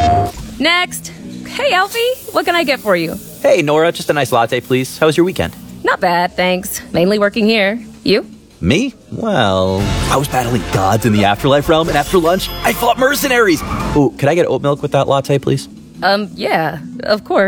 Next. Hey, Alfie, what can I get for you? Hey, Nora, just a nice latte, please. How was your weekend? Not bad, thanks. Mainly working here. You? Me? Well, I was battling gods in the afterlife realm, and after lunch, I fought mercenaries. Ooh, could I get oat milk with that latte, please? Yeah, of course.